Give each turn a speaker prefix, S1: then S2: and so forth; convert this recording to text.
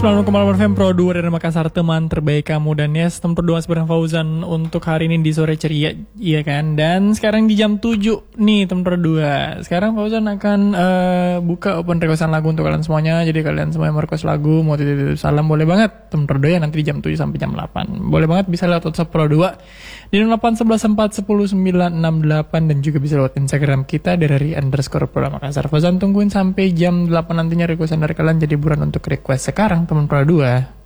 S1: 96,8 FM Pro 2 dari Makassar, teman terbaik kamu. Dan yes, teman Pro 2 sebenarnya Fauzan untuk hari ini di sore ceria, iya kan. Dan sekarang di jam 7 nih teman Pro 2. Sekarang Fauzan akan buka open requestan lagu untuk kalian semuanya. Jadi kalian semua yang mau request lagu, mau titip salam, boleh banget teman Pro 2 ya, nanti di jam 7 sampai jam 8. Boleh banget, bisa lewat WhatsApp Pro 2 di 0811410968 dan juga bisa lewat Instagram kita dari _Pro Makassar. Fauzan tungguin sampai jam 8 nantinya requestan dari kalian, jadi buruan untuk request sekarang teman Pro 2.